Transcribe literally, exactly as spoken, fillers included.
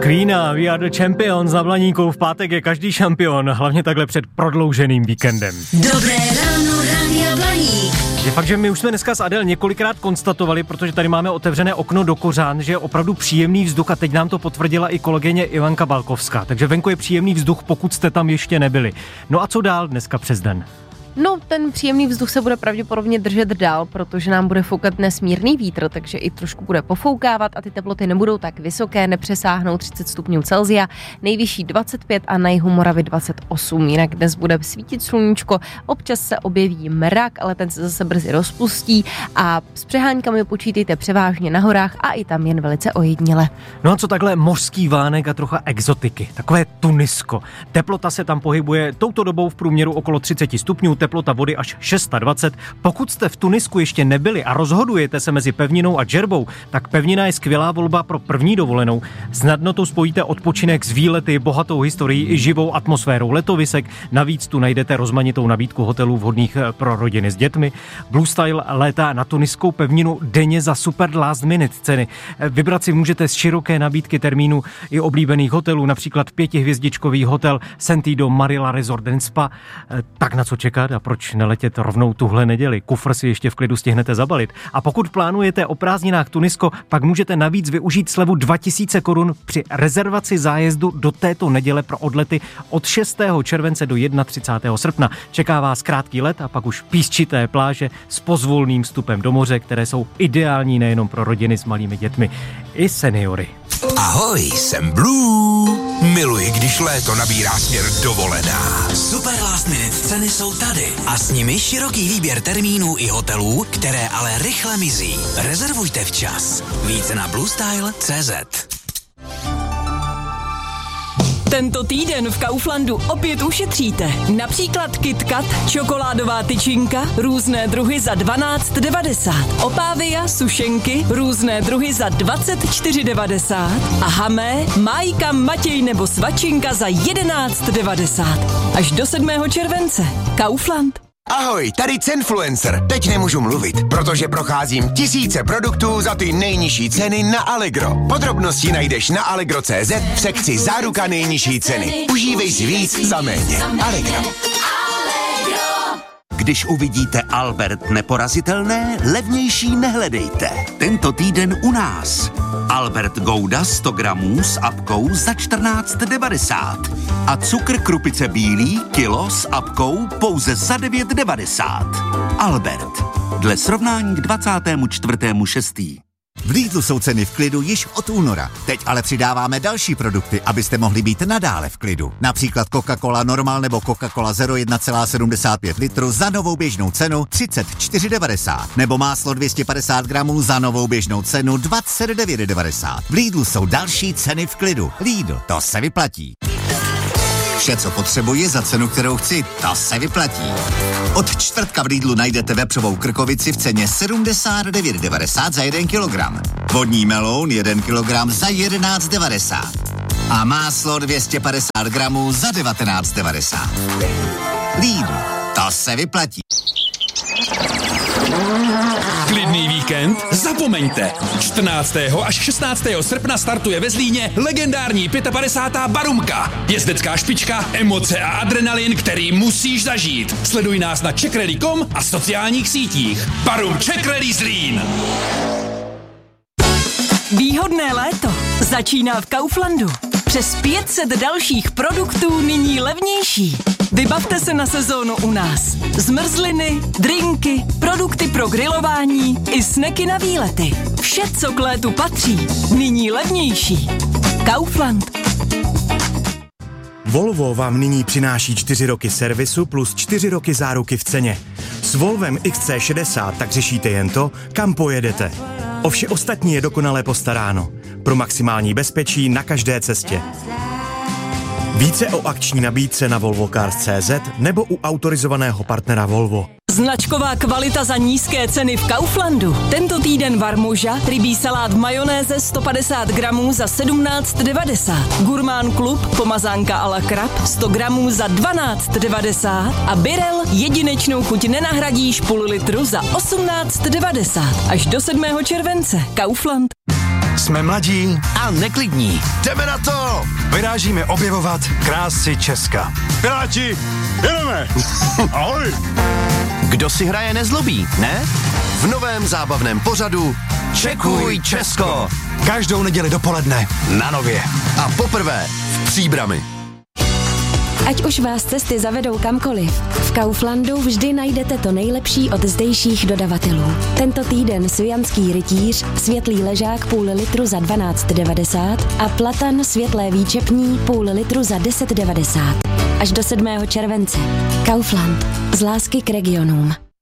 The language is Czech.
Queen a We Are The Champions za Blaníkou. V pátek je každý šampion, hlavně takhle před prodlouženým víkendem. Dobré ráno, Rádia Blaník. Je fakt, že my už jsme dneska s Adel několikrát konstatovali, protože tady máme otevřené okno do Kořán, že je opravdu příjemný vzduch a teď nám to potvrdila i kolegyně Ivanka Balkovská. Takže venku je příjemný vzduch, pokud jste tam ještě nebyli. No a co dál dneska přes den? No, ten příjemný vzduch se bude pravděpodobně držet dál, protože nám bude foukat dnes mírný vítr, takže i trošku bude pofoukávat a ty teploty nebudou tak vysoké, nepřesáhnou třicet stupňů Celsia, nejvyšší dvacet pět a na jihu Moravy dvacet osm. Jinak dnes bude svítit sluníčko, občas se objeví mrak, ale ten se zase brzy rozpustí a s přeháňkami počítejte převážně na horách a i tam jen velice ojediněle. No a co takhle mořský vánek a trocha exotiky, takové Tunisko. Teplota se tam pohybuje touto dobou v průměru okolo třicet stupňů, teplota vody až dvacet šest. Pokud jste v Tunisku ještě nebyli a rozhodujete se mezi pevninou a džerbou, tak pevnina je skvělá volba pro první dovolenou. Snadno to spojíte odpočinek s výlety, bohatou historií i živou atmosférou letovisek. Navíc tu najdete rozmanitou nabídku hotelů vhodných pro rodiny s dětmi. Blue Style létá na tuniskou pevninu denně za super last minute ceny. Vybrat si můžete z široké nabídky termínů i oblíbených hotelů, například pětihvězdičkový hotel Sentido Marilla Resort and Spa. Tak na co čekat? A proč neletět rovnou tuhle neděli? Kufr si ještě v klidu stihnete zabalit. A pokud plánujete o prázdninách Tunisko, pak můžete navíc využít slevu dva tisíce korun při rezervaci zájezdu do této neděle pro odlety od šestého července do třicátého prvního srpna. Čeká vás krátký let a pak už písčité pláže s pozvolným vstupem do moře, které jsou ideální nejenom pro rodiny s malými dětmi, i seniory. Ahoj, jsem Blue. Miluji, když léto nabírá směr dovolená. Super last minute ceny jsou tady a s nimi široký výběr termínů i hotelů, které ale rychle mizí. Rezervujte včas. Více na bluestyle tečka cé zet. Tento týden v Kauflandu opět ušetříte. Například KitKat, čokoládová tyčinka, různé druhy za dvanáct devadesát. Opávia, sušenky, různé druhy za dvacet čtyři devadesát. A Hamé, Májka, Matěj nebo Svačinka za jedenáct devadesát. Až do sedmého července. Kaufland. Ahoj, tady Cenfluencer. Teď nemůžu mluvit, protože procházím tisíce produktů za ty nejnižší ceny na Allegro. Podrobnosti najdeš na allegro tečka cé zet v sekci Záruka nejnižší ceny. Užívej si víc za méně. Allegro. Když uvidíte Albert neporazitelné, levnější nehledejte. Tento týden u nás. Albert Gouda sto gramů s apkou za čtrnáct devadesát. A cukr Krupice bílý kilo s apkou pouze za devět devadesát. Albert. Dle srovnání k dvacátému čtvrtému šestého V Lidlu jsou ceny v klidu již od února. Teď ale přidáváme další produkty, abyste mohli být nadále v klidu. Například Coca-Cola Normal nebo Coca-Cola Zero jedna celá sedmdesát pět litru za novou běžnou cenu třicet čtyři devadesát. Nebo máslo dvě stě padesát gramů za novou běžnou cenu dvacet devět devadesát. V Lidlu jsou další ceny v klidu. Lidl, to se vyplatí. Vše, co potřebuji za cenu, kterou chci, to se vyplatí. Od čtvrtka v Lidlu najdete vepřovou krkovici v ceně sedmdesát devět devadesát za jeden kilogram. Vodní meloun jeden kilogram za jedenáct devadesát. A máslo dvě stě padesát gramů za devatenáct devadesát. Lidl, to se vyplatí. Klidný víkend? Zapomeňte! čtrnáctého až šestnáctého srpna startuje ve Zlíně legendární padesátá pátá Barumka. Jezdecká špička, emoce a adrenalin, který musíš zažít. Sleduj nás na czech rally tečka com a sociálních sítích. Barum Czech Rally Zlín. Výhodné léto začíná v Kauflandu. Přes pět set dalších produktů nyní levnější. Vybavte se na sezónu u nás. Zmrzliny, drinky, produkty pro grilování i sneky na výlety. Vše, co k létu patří, nyní levnější. Kaufland. Volvo vám nyní přináší čtyři roky servisu plus čtyři roky záruky v ceně. S Volvem X C šedesát tak řešíte jen to, kam pojedete. O vše ostatní je dokonale postaráno. Pro maximální bezpečí na každé cestě. Více o akční nabídce na volvo cars tečka cé zet nebo u autorizovaného partnera Volvo. Značková kvalita za nízké ceny v Kauflandu. Tento týden varmuža, rybí salát v majonéze sto padesát gramů za sedmnáct devadesát. Gurmán Klub, pomazánka a la krab sto gramů za dvanáct devadesát. A Birel, jedinečnou chuť nenahradíš půl litru za osmnáct devadesát. Až do sedmého července. Kaufland. Jsme mladí a neklidní. Jdeme na to! Vyrážíme objevovat krásy Česka. Piráti, jedeme! Ahoj! Kdo si hraje nezlobí, ne? V novém zábavném pořadu Čekuj Česko. Každou neděli dopoledne na Nově. A poprvé v Příbrami. Ať už vás cesty zavedou kamkoliv, v Kauflandu vždy najdete to nejlepší od zdejších dodavatelů. Tento týden svijanský rytíř, světlý ležák půl litru za dvanáct devadesát a platan světlé výčepní půl litru za deset devadesát. Až do sedmého července. Kaufland. Z lásky k regionům.